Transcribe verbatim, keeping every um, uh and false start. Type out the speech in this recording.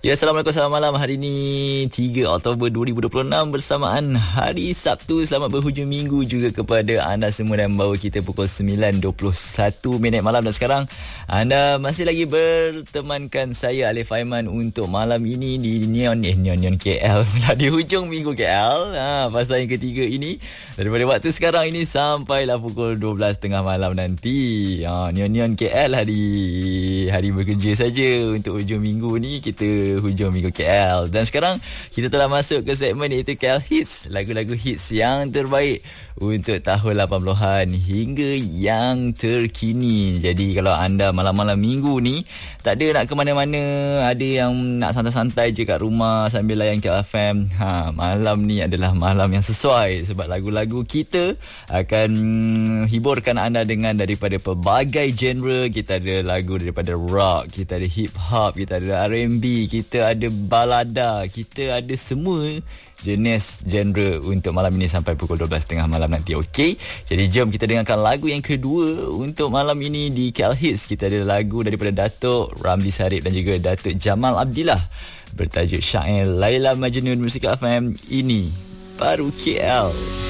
Ya, Assalamualaikum, selamat malam. Hari ini tiga Oktober dua ribu dua puluh enam bersamaan hari Sabtu. Selamat berhujung minggu juga kepada anda semua dan bawa kita pukul sembilan dua puluh satu minit malam. Dan sekarang anda masih lagi bertemankan saya Alif Aiman untuk malam ini di Neon eh, Neon Neon K L di hujung minggu K L. Ha, fasa yang ketiga ini daripada waktu sekarang ini sampailah pukul dua belas tiga puluh malam nanti. Ha, Neon Neon K L hari hari bekerja saja untuk hujung minggu ni, kita hujung minggu K L. Dan sekarang kita telah masuk ke segmen iaitu K L Hits, lagu-lagu hits yang terbaik untuk tahun lapan puluhan hingga yang terkini. Jadi kalau anda malam-malam minggu ni tak ada nak ke mana-mana, ada yang nak santai-santai je kat rumah sambil layan K L F M, ha, malam ni adalah malam yang sesuai sebab lagu-lagu kita akan hiburkan anda dengan daripada pelbagai genre. Kita ada lagu daripada rock, kita ada hip hop, kita ada R and B, kita ada balada, kita ada semua jenis genre untuk malam ini sampai pukul dua belas tiga puluh malam nanti. Okey, jadi jom kita dengarkan lagu yang kedua untuk malam ini di K L Hits. Kita ada lagu daripada Datuk Ramli Sarip dan juga Datuk Jamal Abdillah bertajuk Syair Laila Majnun. Musik F M, ini baru K L.